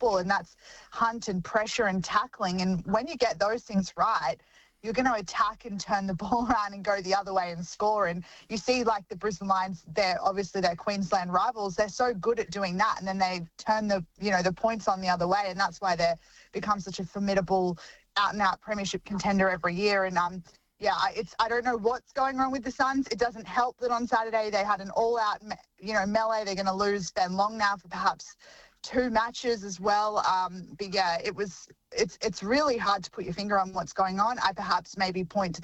football, and that's hunt and pressure and tackling. And when you get those things right, you're going to attack and turn the ball around and go the other way and score. And you see, like, the Brisbane Lions, they're Queensland rivals. They're so good at doing that, and then they turn the points on the other way, and that's why they become such a formidable out-and-out premiership contender every year. And I don't know what's going on with the Suns. It doesn't help that on Saturday they had an all-out, melee. They're going to lose Ben Long now for perhaps 2 matches as well. But yeah, it's really hard to put your finger on what's going on. I perhaps maybe point to